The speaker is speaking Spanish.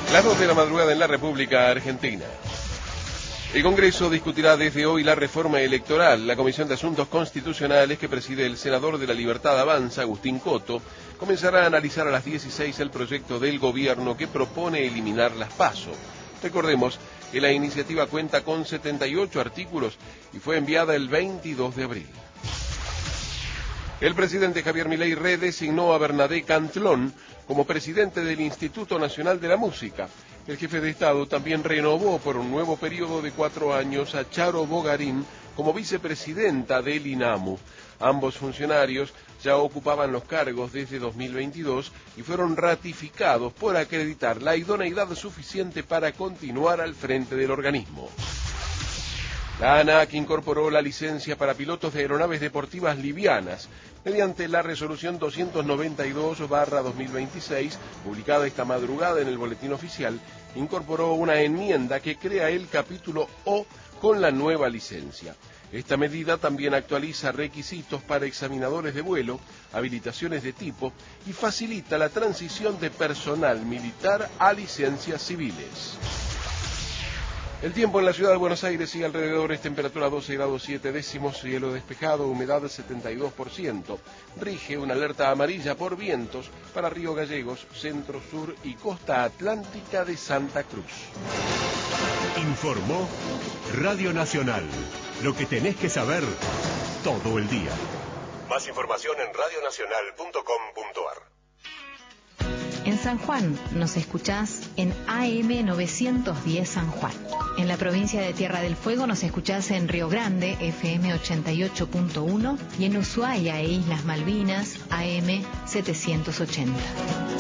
Las 2 de la madrugada en la República Argentina. El Congreso discutirá desde hoy la reforma electoral. La Comisión de Asuntos Constitucionales, que preside el senador de la Libertad Avanza, Agustín Coto, comenzará a analizar a las 16 el proyecto del gobierno que propone eliminar las PASO. Recordemos que la iniciativa cuenta con 78 artículos y fue enviada el 22 de abril. El presidente Javier Milei redesignó a Bernadette Cantlón como presidente del Instituto Nacional de la Música. El jefe de Estado también renovó por un nuevo periodo de 4 años a Charo Bogarín como vicepresidenta del INAMU. Ambos funcionarios ya ocupaban los cargos desde 2022 y fueron ratificados por acreditar la idoneidad suficiente para continuar al frente del organismo. La ANAC incorporó la licencia para pilotos de aeronaves deportivas livianas. Mediante la resolución 292/2026, publicada esta madrugada en el Boletín Oficial, incorporó una enmienda que crea el capítulo O con la nueva licencia. Esta medida también actualiza requisitos para examinadores de vuelo, habilitaciones de tipo y facilita la transición de personal militar a licencias civiles. El tiempo en la ciudad de Buenos Aires y alrededores, temperatura 12 grados 7 décimos, cielo despejado, humedad 72%. Rige una alerta amarilla por vientos para Río Gallegos, centro, sur y costa atlántica de Santa Cruz. Informó Radio Nacional. Lo que tenés que saber todo el día. Más información en radionacional.com.ar. En San Juan nos escuchás en AM 910 San Juan. En la provincia de Tierra del Fuego nos escuchás en Río Grande, FM 88.1, y en Ushuaia e Islas Malvinas, AM 780.